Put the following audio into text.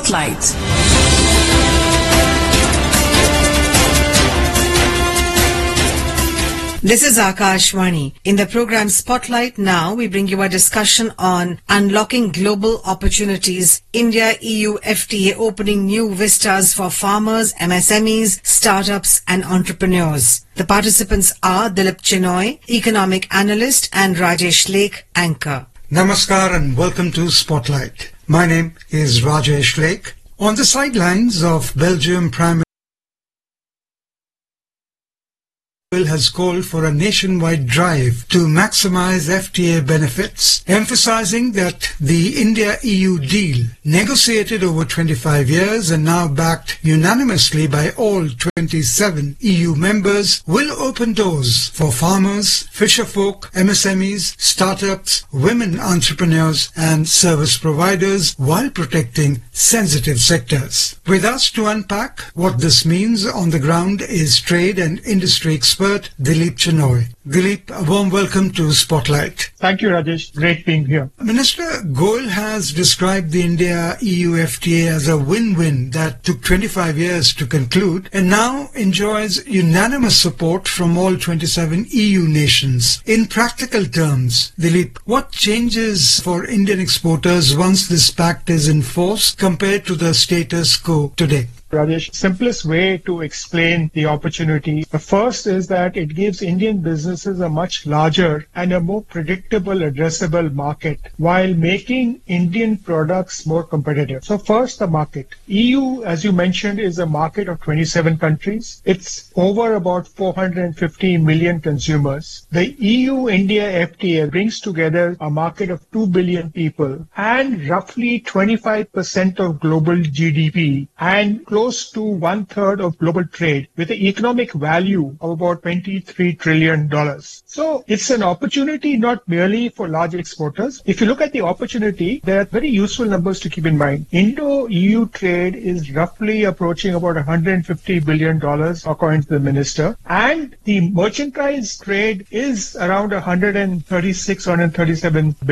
Spotlight. This is Akashvani. In the program Spotlight now, we bring you a discussion on unlocking global opportunities, India-EU FTA opening new vistas for farmers, MSMEs, startups and entrepreneurs. The participants are Dilip Chinoy, economic analyst, and Rajesh Lake, anchor. Namaskar and welcome to Spotlight. My name is Rajesh Lake. On the sidelines of Belgium Prime has called for a nationwide drive to maximize FTA benefits, emphasizing that the India-EU deal, negotiated over 25 years and now backed unanimously by all 27 EU members, will open doors for farmers, fisherfolk, MSMEs, startups, women entrepreneurs and service providers while protecting sensitive sectors. With us to unpack what this means on the ground is trade and industry expert Dilip Chinoy. Dilip, a warm welcome to Spotlight. Thank you, Rajesh. Great being here. Minister Goyal has described the India-EU FTA as a win-win that took 25 years to conclude and now enjoys unanimous support from all 27 EU nations. In practical terms, Dilip, what changes for Indian exporters once this pact is in force compared to the status quo today? Rajesh, simplest way to explain the opportunity. The first is that it gives Indian businesses a much larger and a more predictable addressable market while making Indian products more competitive. So first, the market. EU, as you mentioned, is a market of 27 countries. It's over about 450 million consumers. The EU-India FTA brings together a market of 2 billion people and roughly 25% of global GDP and close to 1/3 of global trade with an economic value of about $23 trillion. So it's an opportunity not merely for large exporters. If you look at the opportunity, there are very useful numbers to keep in mind. Indo-EU trade is roughly approaching about $150 billion according to the minister. And the merchandise trade is around 136, 137 billion.